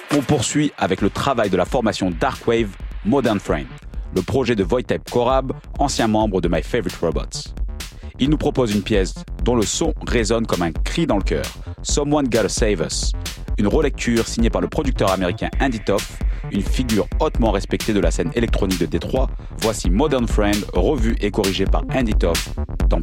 On poursuit avec le travail de la formation Darkwave Modern Frame, le projet de Wojtek Korab, ancien membre de My Favorite Robots. Il nous propose une pièce dont le son résonne comme un cri dans le cœur, Someone Gotta Save Us, une relecture signée par le producteur américain Andy Toff, une figure hautement respectée de la scène électronique de Détroit. Voici Modern Frame, revu et corrigé par Andy Toff